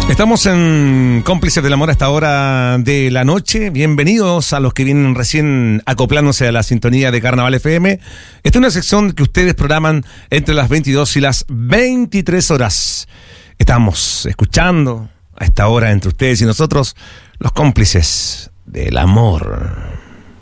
Estamos en Cómplices del Amor a esta hora de la noche. Bienvenidos a los que vienen recién acoplándose a la sintonía de Carnaval FM. Esta es una sección que ustedes programan entre las 22 y las 23 horas. Estamos escuchando a esta hora entre ustedes y nosotros los cómplices del amor.